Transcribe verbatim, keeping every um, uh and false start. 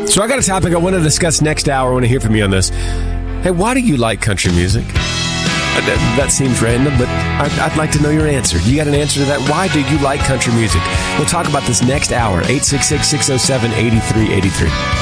So I got a topic I want to discuss next hour. I want to hear from you on this. Hey, why do you like country music? That, that seems random, but I'd, I'd like to know your answer. You got an answer to that? Why do you like country music? We'll talk about this next hour. eight six six, six oh seven, eight three eight three.